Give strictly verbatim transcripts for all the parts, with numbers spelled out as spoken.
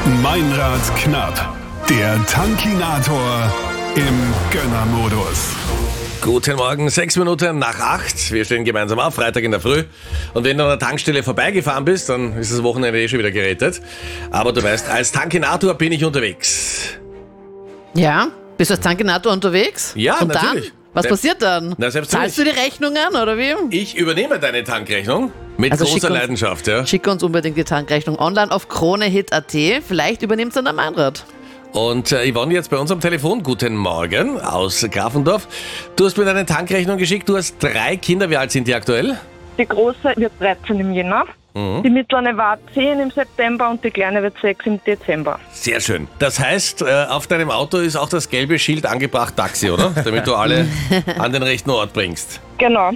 Meinrad knapp. Der Tankinator im Gönnermodus. Guten Morgen, sechs Minuten nach acht. Wir stehen gemeinsam auf, Freitag in der Früh. Und wenn du an der Tankstelle vorbeigefahren bist, dann ist das Wochenende eh schon wieder gerettet. Aber du weißt, als Tankinator bin ich unterwegs. Ja? Bist du als Tankinator unterwegs? Ja, Und natürlich. dann? Was Selbst- passiert dann? Na, selbstverständlich. Zahlst du die Rechnungen oder wie? Ich übernehme deine Tankrechnung mit Also großer schick uns- Leidenschaft, ja. Schick uns unbedingt die Tankrechnung online auf kronehit punkt at. Vielleicht übernimmt dann der Meinrad. Und äh, Yvonne jetzt bei uns am Telefon. Guten Morgen aus Grafendorf. Du hast mir deine Tankrechnung geschickt. Du hast drei Kinder. Wie alt sind die aktuell? Die Große wird dreizehn im Jänner, die Mittlere war zehn im September und die Kleine wird sechs im Dezember. Sehr schön. Das heißt, äh, auf deinem Auto ist auch das gelbe Schild angebracht Taxi, oder? Damit du alle an den rechten Ort bringst. Genau.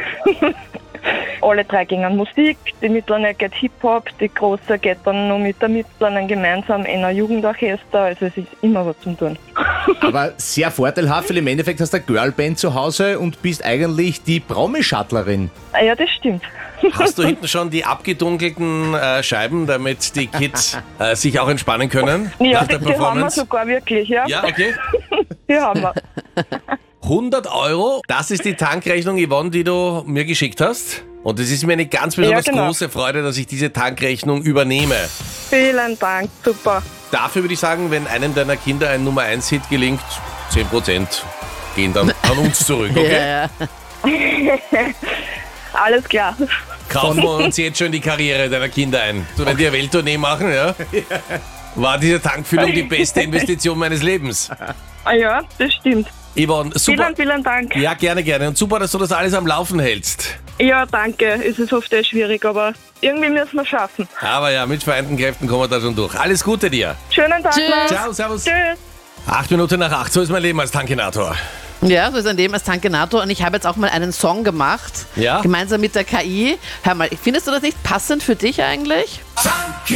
Alle drei gingen Musik, die Mittlere geht Hip-Hop, die Große geht dann noch mit der Mittleren gemeinsam in ein Jugendorchester, also es ist immer was zum tun. Aber sehr vorteilhaft, weil im Endeffekt hast du eine Girlband zu Hause und bist eigentlich die Promi-Shuttlerin. Ah ja, das stimmt. Hast du hinten schon die abgedunkelten äh, Scheiben, damit die Kids äh, sich auch entspannen können Ja, nach der die, die haben wir Performance? sogar wirklich, ja. Ja, okay. Die haben wir. hundert Euro, das ist die Tankrechnung, Yvonne, die du mir geschickt hast. Und es ist mir eine ganz besonders Ja, genau. große Freude, dass ich diese Tankrechnung übernehme. Vielen Dank, super. Dafür würde ich sagen, wenn einem deiner Kinder ein Nummer eins Hit gelingt, zehn Prozent gehen dann an uns zurück, okay? Ja, ja. Alles klar. Kaufen wir uns jetzt schon die Karriere deiner Kinder ein. So, wenn die eine Welttournee machen, ja, war diese Tankfüllung die beste Investition meines Lebens. Ah ja, das stimmt. Yvonne, super. Vielen, vielen Dank. Ja, gerne, gerne. Und super, dass du das alles am Laufen hältst. Ja, danke. Es ist oft eh schwierig, aber irgendwie müssen wir es schaffen. Aber ja, mit vereinten Kräften kommen wir da schon durch. Alles Gute dir. Schönen Tag Tschüss. noch. Ciao, servus. Tschüss. Acht Minuten nach acht, so ist mein Leben als Tankinator. Ja, so ist ein Leben als Tankinator. Und ich habe jetzt auch mal einen Song gemacht. Ja? Gemeinsam mit der K I. Hör mal, findest du das nicht passend für dich eigentlich? Fun